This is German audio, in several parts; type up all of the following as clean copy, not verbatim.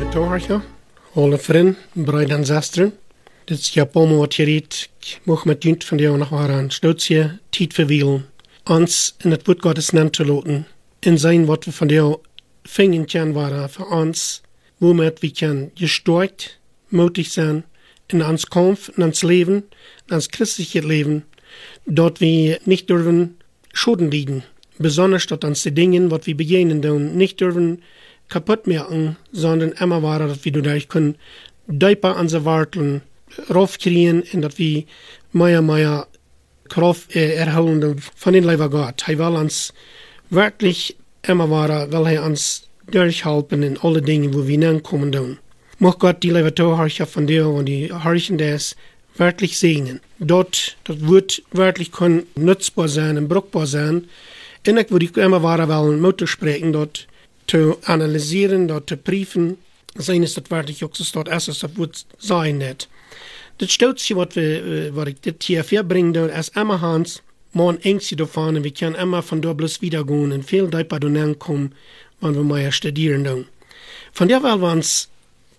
Torja, alle vrienden, bruiden en zusteren. Dit is Japan wat je redt. Ik mag met junt van jou nog waar aan stootje tijd verwielen. Ons in het woord Gottes neemt te laten. En zijn wat we van jou vingen kunnen waren voor ons. Womit we kunnen gestoord, mutig zijn in ons kampf, in ons leven, in ons christliche leven. Dat we niet durven Schulden liegen. Besonders dat ons de dingen wat we begehen doen, nicht durven kaputt machen, sondern immer waren, dass wir dadurch können Deiper an sie warten, raufkriegen und dass wir mehr Kraft erhalten von den Leiber Gott. Er will uns wirklich immer waren, will er uns durchhelfen in alle Dinge, wo wir hinkommen tun. Mag Gott die Leiber Torhörcher von dir und die Hörchen des wirklich segnen. Dort, das wird wirklich können nutzbar sein und brauchbar sein. Und ich würde immer waren, wollen, Mutter sprechen, dort zu analysieren, dort zu prüfen, sein ist das wirklich auch so, dort ist das wird sein nicht. Das Stolzchen, was ich das hier verbringe, dort ist immer Hans, man Ängste davon, und wir können immer von dort bloß wiedergehen und viel Deiper kommen, wenn wir mal studieren. Dann. Von der wollen wir uns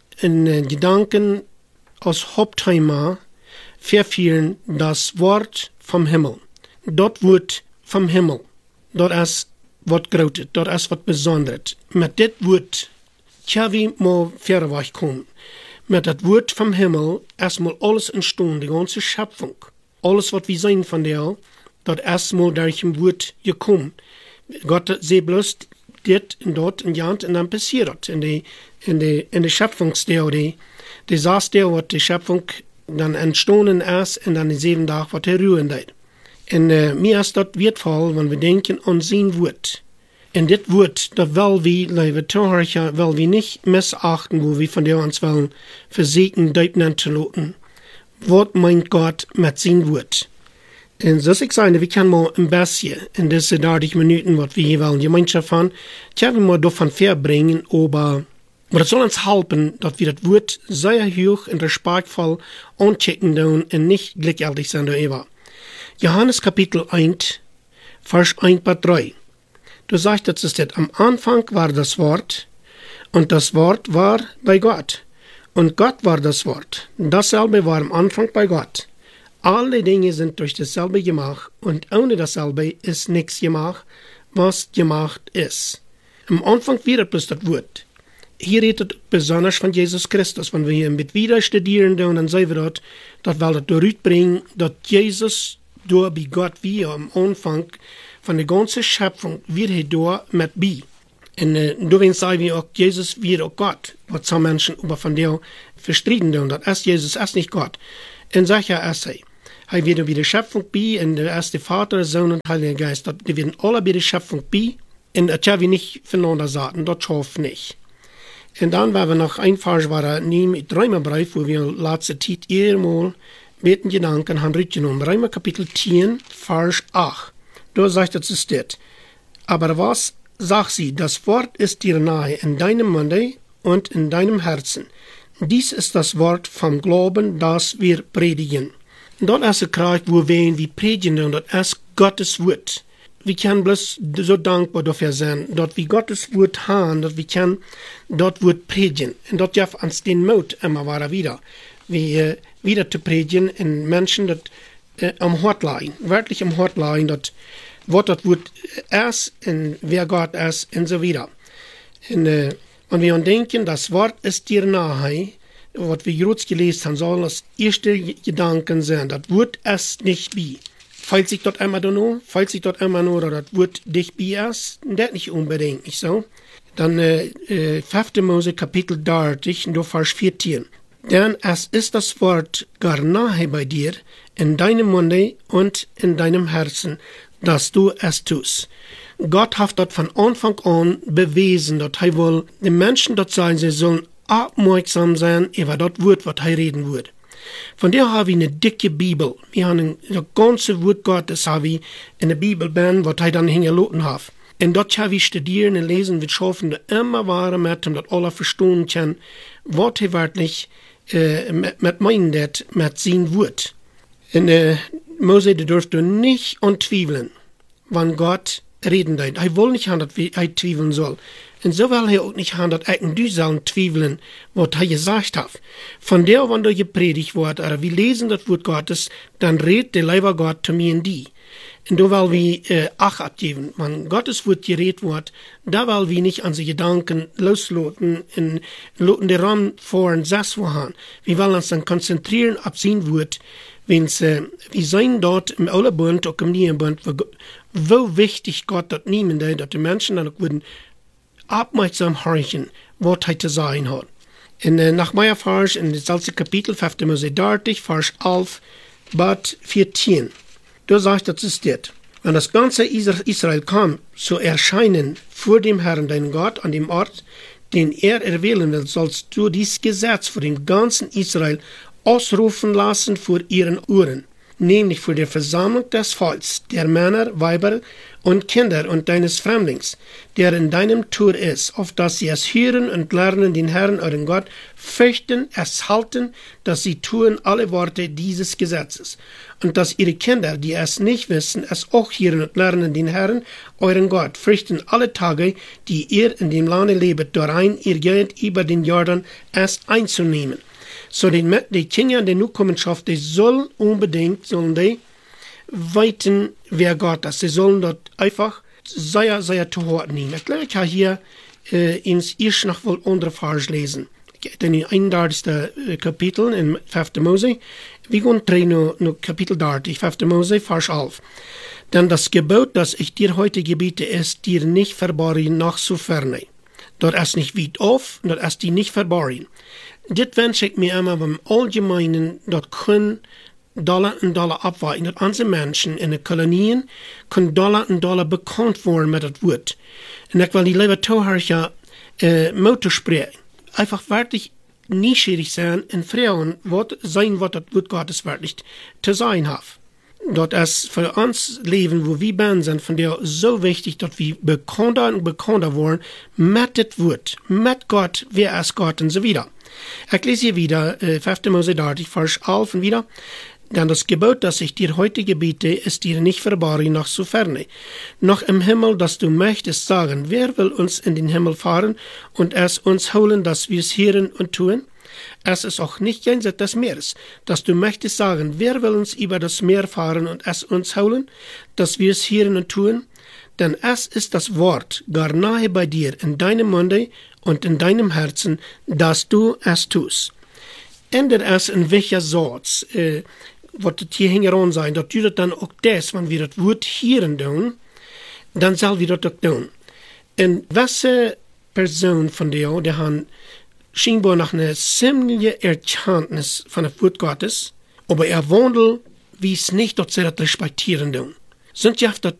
in Gedanken aus Hauptthema verführen, das Wort vom Himmel. Dort wird vom Himmel. Dort ist was Großes, dort ist was Besonderes. Mit dit Wort können wir mal verweg kommen. Mit das Wort vom Himmel erstmal alles entstehen, die ganze Schöpfung. Alles, was wir sehen von der, dort erstmal durch ein Wort gekommen. Gott sieht bloß dit und dort und ja, und dann passiert in der Schöpfungstheorie. Die saß der, was die Schöpfung dann entstanden ist und dann in 7 Tagen, was er ruhen deit. Und mir ist das wertvoll, wenn wir denken an sein Wort. Und das Wort, das will wir, liebe Zuhörer, will wir nicht missachten, wo wir von der uns wollen, versuchen, deuten zu lassen. Was meint Gott mit sein Wort? Und so ich sage, wir können mal ein bisschen in diese 30 Minuten, was wir hier wollen, Gemeinschaft haben, können wir mal davon verbringen, aber es soll uns helfen, dass wir das Wort sehr hoch und respektvoll anchecken tun und nicht gleichgültig sein darüber. Johannes Kapitel 1, Vers 1 bis 3. Du sagst, das ist das, am Anfang war das Wort, und das Wort war bei Gott. Und Gott war das Wort. Dasselbe war am Anfang bei Gott. Alle Dinge sind durch dasselbe gemacht, und ohne dasselbe ist nichts gemacht, was gemacht ist. Am Anfang war bloß das Wort. Hier redet besonders von Jesus Christus. Wenn wir hier mit wieder studieren, dann sehen wir dort, dass wir das durchbringen, dass Jesus durch wie Gott wie am Anfang von der ganzen Schöpfung wird er dort mit bei. Und deswegen sagen wir auch, Jesus wird auch Gott, was some Menschen über von der verstritten tun. Das ist Jesus, ist nicht Gott. Und sicher ist er. Er wird bei der Schöpfung bei, und der erste Vater, Sohn und Heiliger Geist. Die werden alle bei der Schöpfung bei, und das können wir nicht voneinander sagen, das schafft nicht. Und dann waren wir noch ein Vers, war er nie mit Römerbrief, wo wir letzte Zeit einmal mit den Gedanken haben genommen. Römer Kapitel 10, Vers 8. Da sagt es das. Aber was sagt sie? Das Wort ist dir nahe in deinem Munde und in deinem Herzen. Dies ist das Wort vom Glauben, das wir predigen. Und dort ist es Kraft, wo wir predigen, und das ist Gottes Wort. Wir können bloß so dankbar dafür sein, dass wir Gottes Wort haben, dass wir können dort Wort predigen. Und dort darf uns den Mut immer wieder. Wie wieder zu predigen in Menschen, die am Hort liegen, wirklich am Hort liegen, dass was das Wort ist und wer Gott ist und so weiter. Und wenn wir denken, das Wort ist dir nahe, was wir jetzt gelesen haben, soll das erste Gedanken sein, das Wort ist nicht bei. Falls sich dort einmal nur, oder das Wort dich bei ist, das nicht unbedingt, nicht so. Dann 5. Mose Kapitel 30, und Vers 14. Denn es ist das Wort gar nahe bei dir, in deinem Munde und in deinem Herzen, dass du es tust. Gott hat dort von Anfang an bewiesen, dass er wohl den Menschen dort sagen, sie sollen aufmerksam sein über das Wort, was er reden wird. Von der haben wir eine dicke Bibel. Wir haben das ganze Wort Gottes haben wir in der Bibel, was er dann hingelassen hat. Und dort haben wir studieren und lesen, wir schaffen immer wahre mit, dass alle verstehen können, was er wirklich mit meint, mit sein Wort. Und Mose, der dürfte nicht anzweifeln, wann Gott reden wird. Er will nicht haben, dass er zweifeln soll. Und so will er auch nicht haben, dass ich du sollen zweifeln, was er gesagt hat. Von der, wenn du gepredigt wird, oder wir lesen das Wort Gottes, dann redet der Leiber Gott zu mir und die. Und da will wir Acht abgeben. Wenn Gottes Wort geredet wird, da will wir nicht an die Gedanken losloten und loten den Raum vor und sass haben. Wir wollen uns dann konzentrieren auf sein Wort, wir sind dort im Alten Bund, auch im Neuen Bund, wo wichtig Gott das nehmen, dass die Menschen dann auch würden aufmerksam horchen, was er zu sagen hat. Nach meiner Vers, in das erste Kapitel, 5. Mose 30, Vers 11, bis 14. Da sagt das ist das. Wenn das ganze Israel kam, zu erscheinen vor dem Herrn, dein Gott, an dem Ort, den er erwählen will, sollst du dieses Gesetz vor dem ganzen Israel ausrufen lassen vor ihren Ohren, nämlich vor der Versammlung des Volks, der Männer, Weiber und Kinder und deines Fremdlings, der in deinem Tor ist, auf dass sie es hören und lernen, den Herrn, euren Gott, fürchten, es halten, dass sie tun alle Worte dieses Gesetzes, und dass ihre Kinder, die es nicht wissen, es auch hören und lernen, den Herrn, euren Gott, fürchten alle Tage, die ihr in dem Lande lebet, darein ihr geht über den Jordan, es einzunehmen. So die Kinder der Nachkommenschaft, die sollen unbedingt, weiten, wer Gott ist. Sie sollen dort einfach sehr zu Hort nehmen. Ich kann hier ins erst noch wohl andere Vers lesen. In den 31. Kapitel in 5. Mose. Wir gehen drei noch Kapitel 30, 5. Mose, Vers 11. Denn das Gebot, das ich dir heute gebiete, ist dir nicht verborgen noch so ferne. Dort ist nicht weit auf, dort ist die nicht verborgen. Das wünsche ich mir immer beim Allgemeinen, dort können Dollar und Dollar abweichen, dass unsere Menschen in den Kolonien können Dollar und Dollar bekannt worden mit das Wort. Und ich will die liebe Zuhörer Motto sprechen. Einfach wirklich neugierig sein und fragen, was das Wort Gottes wirklich zu sein hat. Dort ist für uns Leben, wo wir bin, sind von der so wichtig, dass wir bekannter und bekannter werden mit das Wort, mit Gott, wer ist Gott und so weiter. Ich lese hier wieder 5. Mose 30, Vers 11 und wieder. Denn das Gebot, das ich dir heute gebiete, ist dir nicht verborgen noch so ferne. Noch im Himmel, dass du möchtest sagen, wer will uns in den Himmel fahren und es uns holen, dass wir es hören und tun? Es ist auch nicht jenseits des Meeres, dass du möchtest sagen, wer will uns über das Meer fahren und es uns holen, dass wir es hören und tun? Denn es ist das Wort gar nahe bei dir, in deinem Munde und in deinem Herzen, dass du es tust. Ändert es in welcher Sorts, wird das hier hingeran sein, dass du das dann auch das, wenn wir das Wort hören tun, dann soll wir das auch tun. Und welche Person von dir, die haben scheinbar noch eine ziemliche Erkenntnis von dem Wort Gottes, aber wandelt, wie es nicht, dass sie das respektieren tun. Sind ja das